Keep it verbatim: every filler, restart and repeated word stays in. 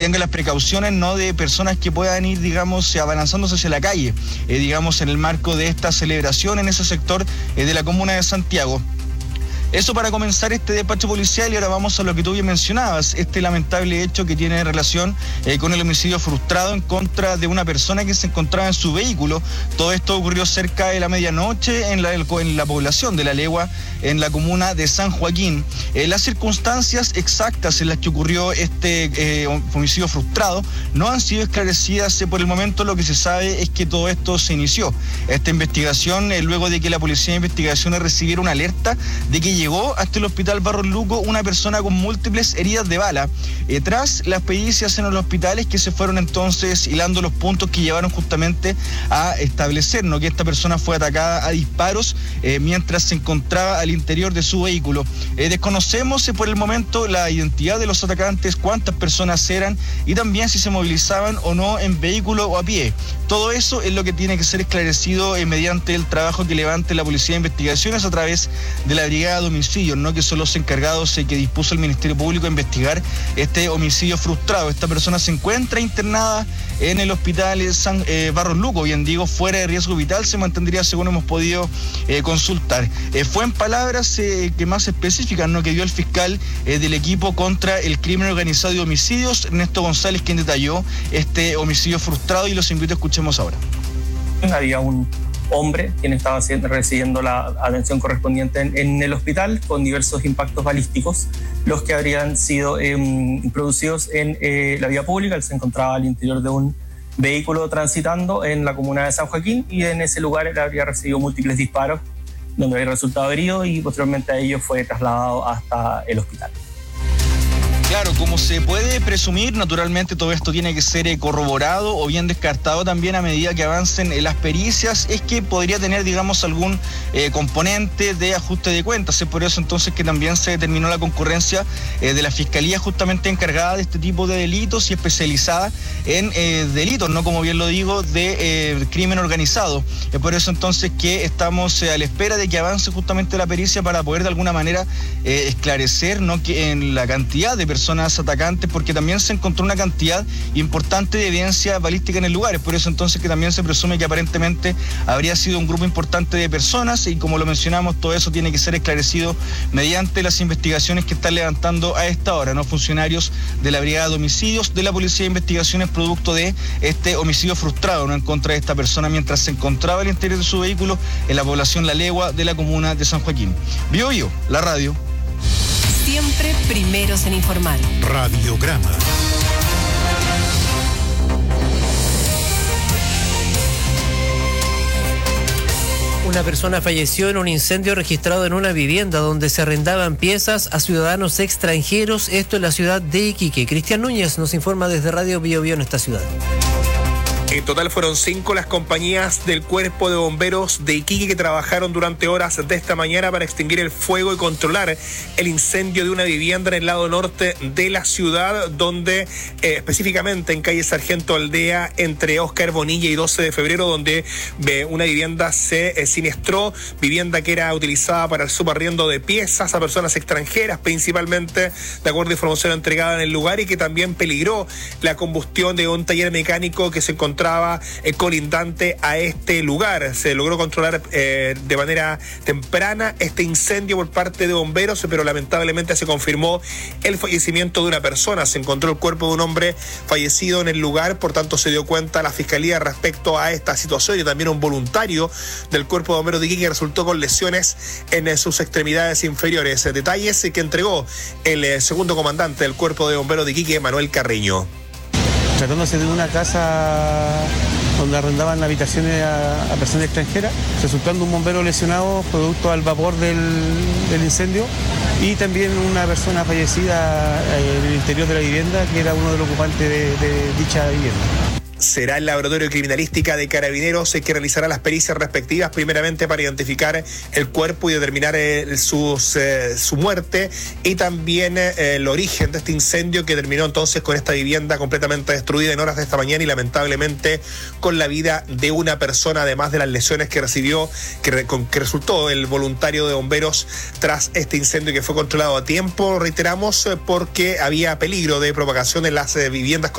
tenga las precauciones, no de personas que puedan ir, digamos, abalanzándose hacia la calle, eh, digamos, en el marco de esta celebración en ese sector eh, de la comuna de Santiago. Eso para comenzar este despacho policial, y ahora vamos a lo que tú bien mencionabas, este lamentable hecho que tiene relación eh, con el homicidio frustrado en contra de una persona que se encontraba en su vehículo. Todo esto ocurrió cerca de la medianoche en la, en la población de La Legua, en la comuna de San Joaquín. Eh, las circunstancias exactas en las que ocurrió este eh, homicidio frustrado no han sido esclarecidas. Eh, por el momento lo que se sabe es que todo esto se inició. Esta investigación, eh, luego de que la Policía de Investigaciones recibiera una alerta de que llegó hasta el hospital Barros Luco una persona con múltiples heridas de bala. Eh, tras las pericias en los hospitales, que se fueron entonces hilando los puntos que llevaron justamente a establecer, ¿no?, que esta persona fue atacada a disparos eh, mientras se encontraba al interior de su vehículo. Eh, desconocemos eh, por el momento la identidad de los atacantes, cuántas personas eran y también si se movilizaban o no en vehículo o a pie. Todo eso es lo que tiene que ser esclarecido eh, mediante el trabajo que levante la Policía de Investigaciones a través de la Brigada de Homicidios, ¿no?, que son los encargados eh, que dispuso el Ministerio Público a investigar este homicidio frustrado. Esta persona se encuentra internada en el hospital San eh, Barros Luco, bien digo, fuera de riesgo vital, se mantendría según hemos podido eh, consultar. Eh, fue en palabras eh, que más específicas, ¿no?, que dio el fiscal eh, del equipo contra el crimen organizado y homicidios, Ernesto González, quien detalló este homicidio frustrado, y los invito a escuchemos ahora. Había un hombre quien estaba recibiendo la atención correspondiente en, en el hospital con diversos impactos balísticos, los que habrían sido eh, producidos en eh, la vía pública. Él se encontraba al interior de un vehículo transitando en la comuna de San Joaquín, y en ese lugar él habría recibido múltiples disparos donde había resultado herido, y posteriormente a ello fue trasladado hasta el hospital. Claro, como se puede presumir, naturalmente todo esto tiene que ser corroborado o bien descartado también a medida que avancen las pericias. Es que podría tener, digamos, algún eh, componente de ajuste de cuentas. Es por eso entonces que también se determinó la concurrencia eh, de la Fiscalía justamente encargada de este tipo de delitos y especializada en eh, delitos, no, como bien lo digo, de eh, crimen organizado. Es por eso entonces que estamos eh, a la espera de que avance justamente la pericia para poder de alguna manera eh, esclarecer, ¿no?, que en la cantidad de personas personas atacantes, porque también se encontró una cantidad importante de evidencia balística en el lugar. Es por eso entonces que también se presume que aparentemente habría sido un grupo importante de personas, y como lo mencionamos, todo eso tiene que ser esclarecido mediante las investigaciones que están levantando a esta hora, ¿no?, funcionarios de la Brigada de Homicidios de la Policía de Investigaciones, producto de este homicidio frustrado, ¿no?, en contra de esta persona mientras se encontraba al interior de su vehículo en la población La Legua de la comuna de San Joaquín. Bio Bio, la radio. Siempre primeros en informar. Radiograma. Una persona falleció en un incendio registrado en una vivienda donde se arrendaban piezas a ciudadanos extranjeros, esto en la ciudad de Iquique. Cristian Núñez nos informa desde Radio Bio Bio en esta ciudad. En total fueron cinco las compañías del Cuerpo de Bomberos de Iquique que trabajaron durante horas de esta mañana para extinguir el fuego y controlar el incendio de una vivienda en el lado norte de la ciudad, donde eh, específicamente en calle Sargento Aldea, entre Óscar Bonilla y doce de febrero, donde eh, una vivienda se eh, siniestró, vivienda que era utilizada para el subarriendo de piezas a personas extranjeras, principalmente de acuerdo a información entregada en el lugar, y que también peligró la combustión de un taller mecánico que se encontraba Eh, colindante a este lugar. Se logró controlar eh, de manera temprana este incendio por parte de bomberos, pero lamentablemente se confirmó el fallecimiento de una persona. Se encontró el cuerpo de un hombre fallecido en el lugar, por tanto se dio cuenta la Fiscalía respecto a esta situación, y también un voluntario del Cuerpo de Bomberos de Iquique que resultó con lesiones en eh, sus extremidades inferiores. Detalles eh, que entregó el eh, segundo comandante del Cuerpo de Bomberos de Iquique, Manuel Carreño. Tratándose de una casa donde arrendaban habitaciones a, a personas extranjeras, resultando un bombero lesionado producto al vapor del, del incendio, y también una persona fallecida en el interior de la vivienda, que era uno de los ocupantes de, de dicha vivienda. Será el Laboratorio de Criminalística de Carabineros el que realizará las pericias respectivas, primeramente para identificar el cuerpo y determinar eh, sus, eh, su muerte, y también eh, el origen de este incendio que terminó entonces con esta vivienda completamente destruida en horas de esta mañana, y lamentablemente con la vida de una persona, además de las lesiones que recibió, que, con, que resultó el voluntario de bomberos tras este incendio, que fue controlado a tiempo, reiteramos, porque había peligro de propagación en las eh, viviendas